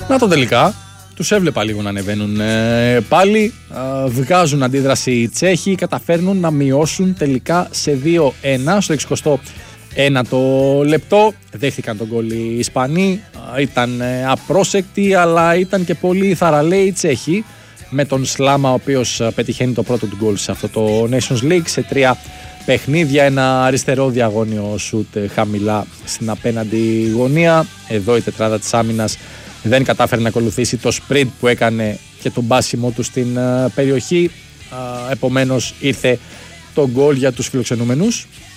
Να το τελικά. Τους έβλεπα λίγο να ανεβαίνουν πάλι. Βγάζουν αντίδραση οι Τσέχοι. Καταφέρνουν να μειώσουν τελικά σε 2-1 στο 69ο λεπτό. Δέχτηκαν τον γκολ οι Ισπανοί. Ήταν απρόσεκτοι, αλλά ήταν και πολύ θαραλέοι οι Τσέχοι. Με τον Σλάμα, ο οποίος πετυχαίνει το πρώτο του γκολ σε αυτό το Nations League σε 3 παιχνίδια. Ένα αριστερό διαγώνιο σουτ χαμηλά στην απέναντι γωνία. Εδώ η τετράδα της άμυνας δεν κατάφερε να ακολουθήσει το sprint που έκανε και τον μπάσιμο του στην περιοχή. Επομένως ήρθε το γκολ για τους φιλοξενούμενους.